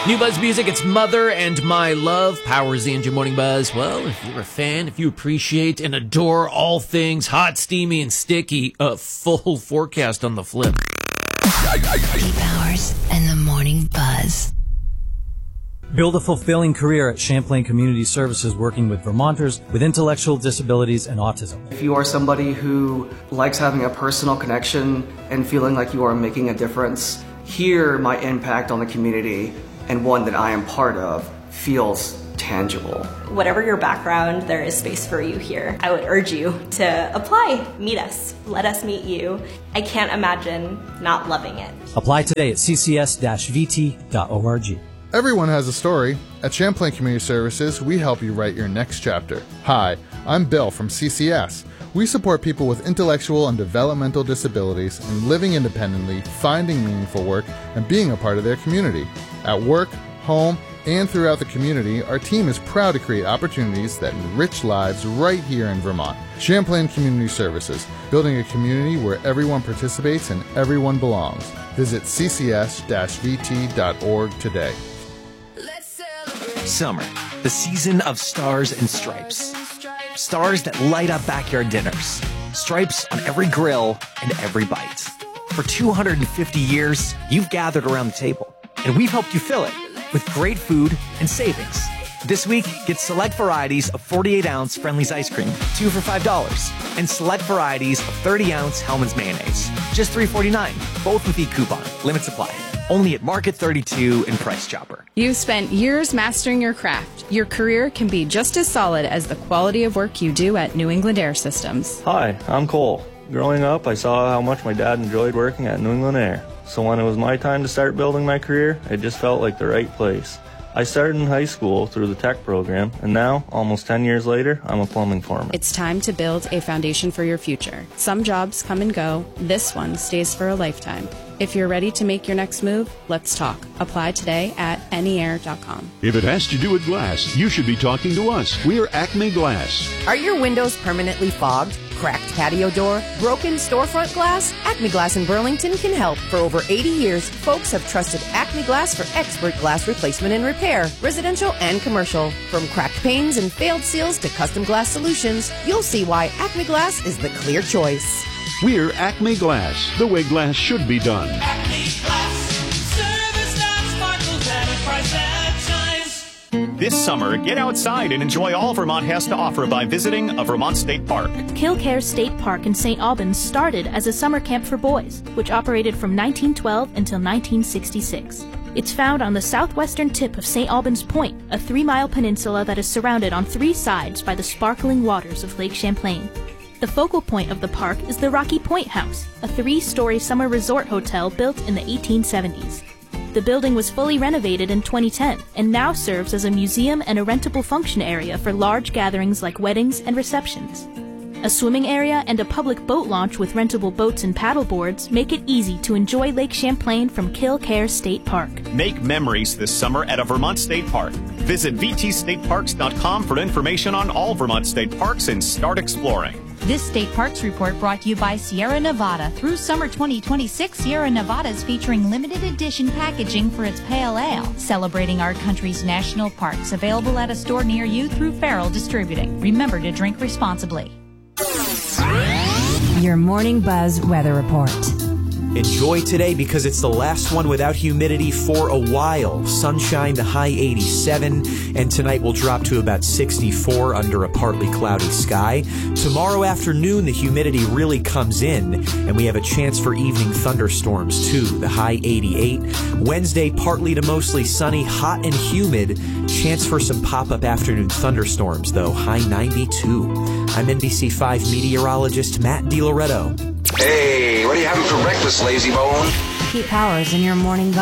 New Buzz Music, it's Mother and My Love, powers the Engine Morning Buzz. Well, if you're a fan, if you appreciate and adore all things hot, steamy, and sticky, full forecast on the flip. Powers and the Morning Buzz. Build a fulfilling career at Champlain Community Services, working with Vermonters with intellectual disabilities and autism. If you are somebody who likes having a personal connection and feeling like you are making a difference, here my impact on the community and one that I am part of feels tangible. Whatever your background, there is space for you here. I would urge you to apply, meet us, let us meet you. I can't imagine not loving it. Apply today at ccs-vt.org. Everyone has a story. At Champlain Community Services, we help you write your next chapter. Hi, I'm Bill from CCS. We support people with intellectual and developmental disabilities in living independently, finding meaningful work, and being a part of their community. At work, home, and throughout the community, our team is proud to create opportunities that enrich lives right here in Vermont. Champlain Community Services, building a community where everyone participates and everyone belongs. Visit ccs-vt.org today. Summer, the season of stars and stripes. Stars that light up backyard dinners. Stripes on every grill and every bite. For 250 years, you've gathered around the table, and we've helped you fill it with great food and savings. This week, get select varieties of 48-ounce Friendly's ice cream, 2 for $5, and select varieties of 30-ounce Hellmann's mayonnaise, just $3.49, both with e-coupon. Limit supply. Only at Market 32 and Price Chopper. You've spent years mastering your craft. Your career can be just as solid as the quality of work you do at New England Air Systems. Hi, I'm Cole. Growing up, I saw how much my dad enjoyed working at New England Air. So when it was my time to start building my career, it just felt like the right place. I started in high school through the tech program, and now, almost 10 years later, I'm a plumbing foreman. It's time to build a foundation for your future. Some jobs come and go. This one stays for a lifetime. If you're ready to make your next move, let's talk. Apply today at neair.com. If it has to do with glass, you should be talking to us. We're Acme Glass. Are your windows permanently fogged? Cracked patio door? Broken storefront glass? Acme Glass in Burlington can help. For over 80 years, folks have trusted Acme Glass for expert glass replacement and repair, residential and commercial. From cracked panes and failed seals to custom glass solutions, you'll see why Acme Glass is the clear choice. We're Acme Glass, the way glass should be done. Acme Glass, service that sparkles at a price that shines. This summer, get outside and enjoy all Vermont has to offer by visiting a Vermont State Park. Kilcare State Park in St. Albans started as a summer camp for boys, which operated from 1912 until 1966. It's found on the southwestern tip of St. Albans Point, a 3-mile peninsula that is surrounded on 3 sides by the sparkling waters of Lake Champlain. The focal point of the park is the Rocky Point House, a 3-story summer resort hotel built in the 1870s. The building was fully renovated in 2010 and now serves as a museum and a rentable function area for large gatherings like weddings and receptions. A swimming area and a public boat launch with rentable boats and paddleboards make it easy to enjoy Lake Champlain from Kilcare State Park. Make memories this summer at a Vermont State Park. Visit vtstateparks.com for information on all Vermont state parks and start exploring. This State Parks Report brought to you by Sierra Nevada. Through summer 2026, Sierra Nevada is featuring limited edition packaging for its pale ale, celebrating our country's national parks. Available at a store near you through Farrell Distributing. Remember to drink responsibly. Your Morning Buzz weather report. Enjoy today because it's the last one without humidity for a while. Sunshine to high 87, and tonight will drop to about 64 under a partly cloudy sky. Tomorrow afternoon, the humidity really comes in, and we have a chance for evening thunderstorms too. The high 88. Wednesday, partly to mostly sunny, hot and humid. Chance for some pop-up afternoon thunderstorms, though. High 92. I'm NBC5 meteorologist Matt DiLoretto. Hey, what are you having for breakfast, lazy bone? Pete Powers in your Morning Buzz.